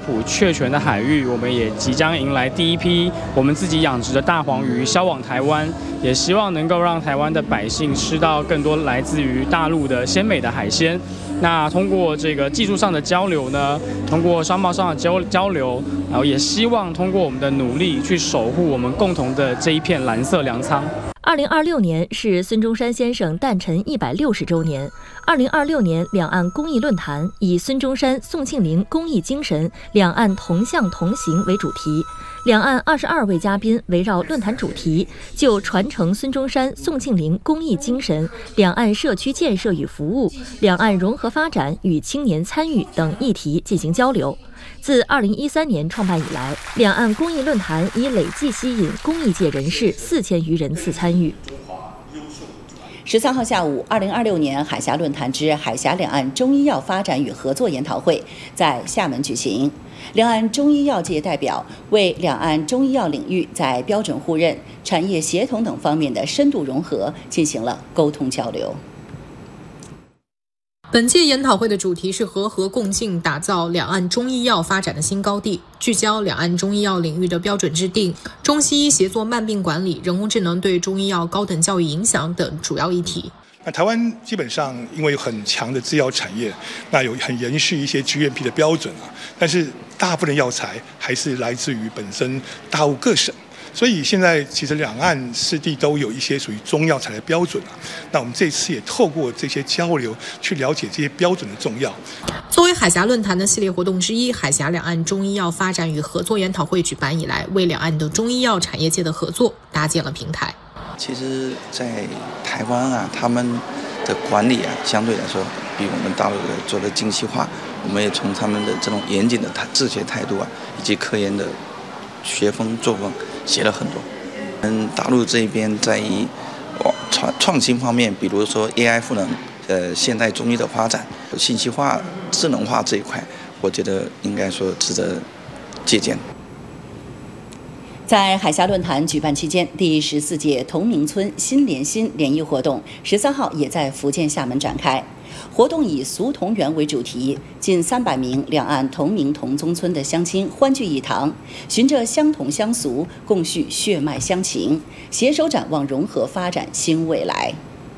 浦确权的海域，我们也即将迎来第一批我们自己养殖的大黄鱼销往台湾，也希望能够让台湾的百姓吃到更多来自于大陆的鲜美的海鲜。那通过这个技术上的交流呢，通过商贸上的交流，然后也希望通过我们的努力去守护我们共同的这一片蓝色粮仓。 2026年是孙中山先生诞辰160周年。2026年两岸公益论坛以孙中山、宋庆龄公益精神，两岸同向同行为主题。两岸22位嘉宾围绕论坛主题，就传承孙中山、宋庆龄公益精神、两岸社区建设与服务、两岸融合发展与青年参与等议题进行交流。自2013年创办以来，两岸公益论坛已累计吸引公益界人士4000余人次参与。 13号下午，2026年海峡论坛之海峡两岸中医药发展与合作研讨会在厦门举行。两岸中医药界代表为两岸中医药领域在标准互认、产业协同等方面的深度融合进行了沟通交流。 本届研讨会的主题是和合共进，打造两岸中医药发展的新高地，聚焦两岸中医药领域的标准制定、中西医协作慢病管理、人工智能对中医药高等教育影响等主要议题。 那台湾基本上因为有很强的制药产业，那有很延续一些 GMP 的标准啊，但是大部分的药材还是来自于本身大陆各省。所以现在其实两岸四地都有一些属于中药材的标准啊，那我们这次也透过这些交流去了解这些标准的重要。 作为海峡论坛的系列活动之一，海峡两岸中医药发展与合作研讨会举办以来，为两岸的中医药产业界的合作搭建了平台。 其实在台湾啊，他们的管理啊，相对来说比我们大陆的做的精细化，我们也从他们的这种严谨的治学态度啊，以及科研的学风作风学了很多。大陆这边在于创新方面，比如说 AI 赋能，现代中医的发展，信息化、智能化这一块，我觉得应该说值得借鉴。 在海峡论坛举办期间，第14届同名村新联心联谊活动13号也在福建厦门展开。活动以俗同源为主题，近300名两岸同名同宗村的乡亲欢聚一堂，循着相同乡俗，共叙血脉乡情，携手展望融合发展新未来。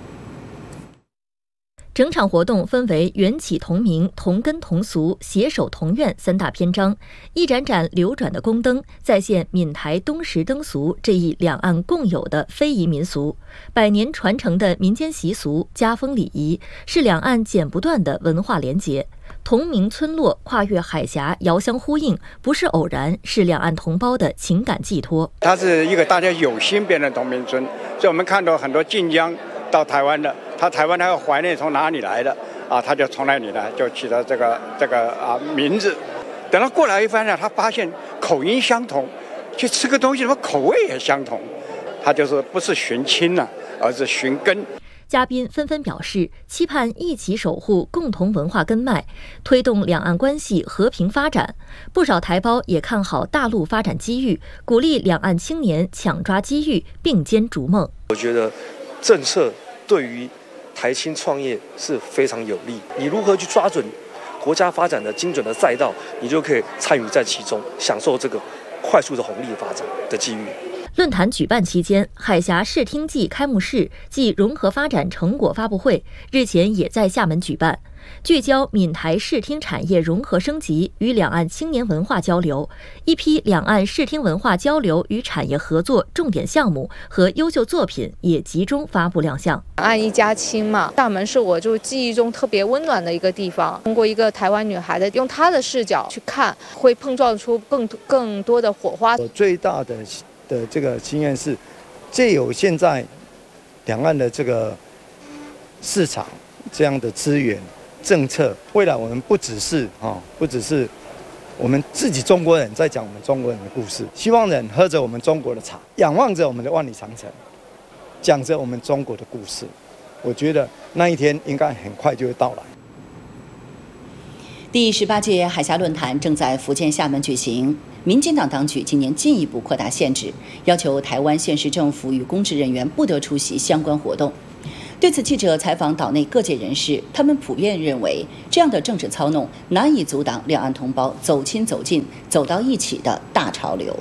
整场活动分为缘起同名、同根同俗、携手同愿3大篇章，一盏盏流转的宫灯再现闽台东石灯俗这一两岸共有的非遗民俗，百年传承的民间习俗、家风礼仪，是两岸剪不断的文化连结。同名村落跨越海峡，遥相呼应，不是偶然，是两岸同胞的情感寄托。 它是一个大家有心变的同名村，所以我们看到很多晋江到台湾的，他台湾他要怀念从哪里来的啊，他就从哪里来，就起了这个名字。等他过来一番呢，他发现口音相同，去吃个东西，什么口味也相同，他就是不是寻亲了，而是寻根。 嘉宾纷纷表示，期盼一起守护共同文化根脉，推动两岸关系和平发展。不少台胞也看好大陆发展机遇，鼓励两岸青年抢抓机遇，并肩逐梦。 我觉得政策对于台青创业是非常有利，你如何去抓准国家发展的精准的赛道，你就可以参与在其中，享受这个快速的红利发展的机遇。 论坛举办期间，海峡视听季开幕式暨融合发展成果发布会日前也在厦门举办，聚焦闽台视听产业融合升级与两岸青年文化交流，一批两岸视听文化交流与产业合作重点项目和优秀作品也集中发布亮相。 两岸一家亲嘛，厦门是我就记忆中特别温暖的一个地方。通过一个台湾女孩的用她的视角去看，会碰撞出更多的火花。 最大的这个经验是，借有现在两岸的这个市场这样的资源政策，未来我们不只是我们自己中国人在讲我们中国人的故事，西方人喝着我们中国的茶，仰望着我们的万里长城，讲着我们中国的故事。我觉得那一天应该很快就会到来。 第18届海峡论坛正在福建厦门举行。民进党当局今年进一步扩大限制，要求台湾县市政府与公职人员不得出席相关活动。 对此，记者采访岛内各界人士，他们普遍认为，这样的政治操弄难以阻挡两岸同胞走亲走近、走到一起的大潮流。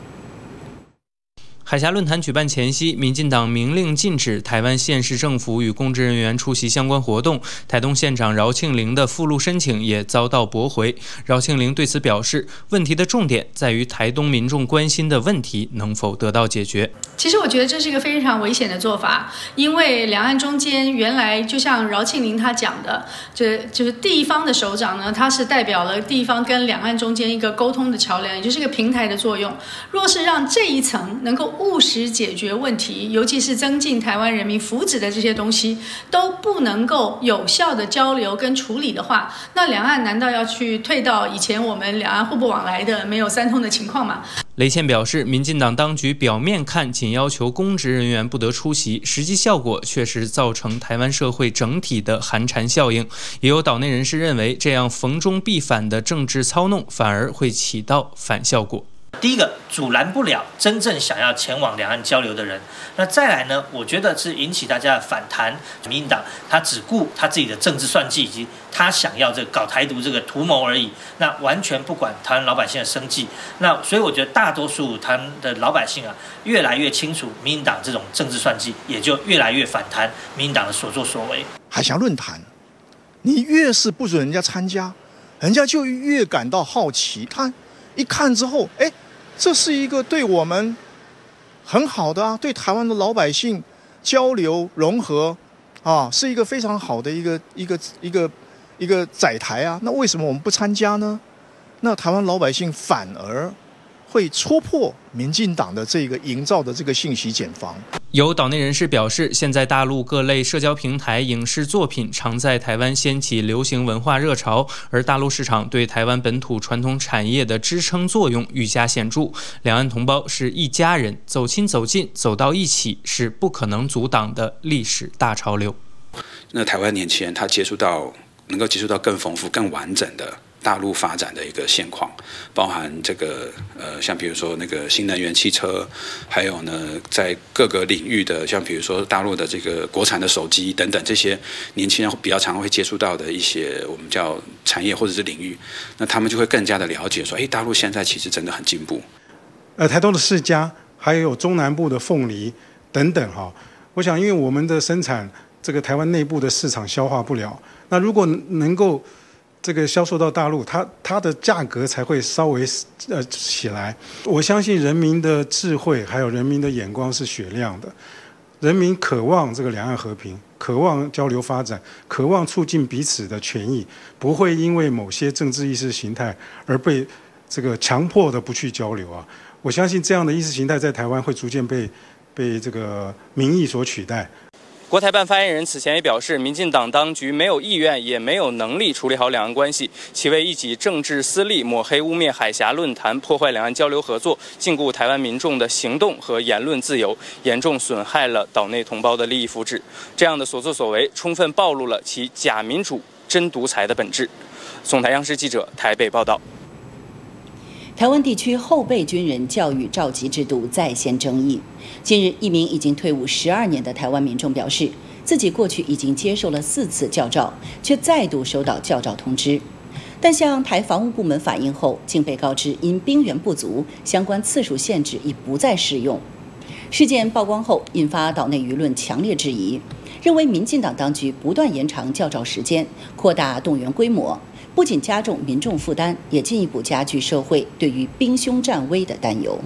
海峡论坛举办前夕，民进党明令禁止台湾县市政府与公职人员出席相关活动。台东县长饶庆铃的附录申请也遭到驳回。饶庆铃对此表示，问题的重点在于台东民众关心的问题能否得到解决。 其实我觉得这是一个非常危险的做法，因为两岸中间原来就像饶庆铃他讲的，就是地方的首长呢，他是代表了地方跟两岸中间一个沟通的桥梁，也就是一个平台的作用。若是让这一层能够务实解决问题，尤其是增进台湾人民福祉的这些东西都不能够有效的交流跟处理的话，那两岸难道要去退到以前我们两岸互不往来的没有三通的情况吗？ 雷倩表示，民进党当局表面看仅要求公职人员不得出席，实际效果确实造成台湾社会整体的寒蝉效应。也有岛内人士认为，这样逢中必反的政治操弄反而会起到反效果。 第一个，阻拦不了真正想要前往两岸交流的人。那再来呢，我觉得是引起大家的反弹。民进党他只顾他自己的政治算计，以及他想要这个搞台独这个图谋而已，那完全不管台湾老百姓的生计。那所以我觉得大多数台湾的老百姓啊，越来越清楚民进党这种政治算计，也就越来越反弹民进党的所作所为。 海峡论坛，你越是不准人家参加，人家就越感到好奇。他一看之后，这是一个对我们很好的对台湾的老百姓交流融合是一个非常好的一个载台啊。那为什么我们不参加呢？那台湾老百姓反而会戳破民进党的这个营造的这个信息茧房。 有岛内人士表示，现在大陆各类社交平台影视作品常在台湾掀起流行文化热潮，而大陆市场对台湾本土传统产业的支撑作用愈加显著。两岸同胞是一家人，走亲走近，走到一起是不可能阻挡的历史大潮流。 那台湾年轻人他能够接触到更丰富、更完整的大陆发展的一个现况，包含这个像比如说那个新能源汽车，还有呢在各个领域的，像比如说大陆的这个国产的手机等等，这些年轻人比较常会接触到的一些我们叫产业或者是领域，那他们就会更加的了解说，大陆现在其实真的很进步。 台东的释迦，还有中南部的凤梨等等我想因为我们的生产这个台湾内部的市场消化不了，那如果能够这个销售到大陆，它的价格才会稍微起来。我相信人民的智慧还有人民的眼光是雪亮的，人民渴望这个两岸和平，渴望交流发展，渴望促进彼此的权益，不会因为某些政治意识形态而被这个强迫的不去交流啊。我相信这样的意识形态在台湾会逐渐被这个民意所取代。 国台办发言人此前也表示，民进党当局没有意愿也没有能力处理好两岸关系，其为一己政治私利，抹黑污蔑海峡论坛，破坏两岸交流合作，禁锢台湾民众的行动和言论自由，严重损害了岛内同胞的利益福祉。这样的所作所为，充分暴露了其假民主、真独裁的本质。总台央视记者台北报道。 台湾地区后备军人教育召集制度再现争议。近日，一名已经退伍12年的台湾民众表示，自己过去已经接受了4次教召，却再度收到教召通知，但向台防务部门反映后，竟被告知因兵源不足，相关次数限制已不再适用。事件曝光后，引发岛内舆论强烈质疑，认为民进党当局不断延长教召时间，扩大动员规模，不仅加重民众负担，也进一步加剧社会对于兵凶战危的担忧。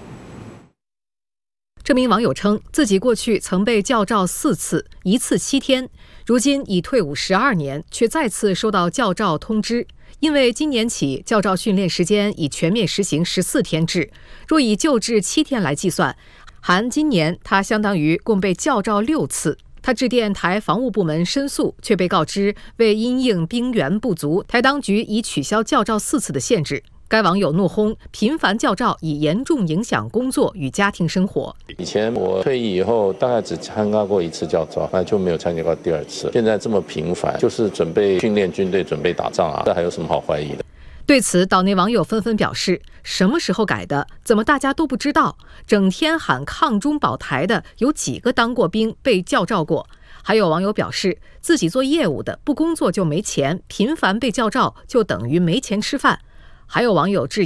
这名网友称，自己过去曾被教召4次，1次7天，如今已退伍12年，却再次收到教召通知。因为今年起教召训练时间已全面实行14天制，若以旧制7天来计算，含今年他相当于共被教召6次。他致电台防务部门申诉，却被告知为因应兵源不足，台当局已取消教召4次的限制。该网友怒轰频繁教召已严重影响工作与家庭生活。 以前我退役以后大概只参加过1次教召，那就没有参加过第2次。现在这么频繁，就是准备训练军队，准备打仗啊，这还有什么好怀疑的？ 对此，岛内网友纷纷表示，什么时候改的？怎么大家都不知道？整天喊抗中保台的，有几个当过兵被教召过？ 还有网友表示，自己做业务的不工作就没钱，频繁被叫召就等于没钱吃饭。还有网友质疑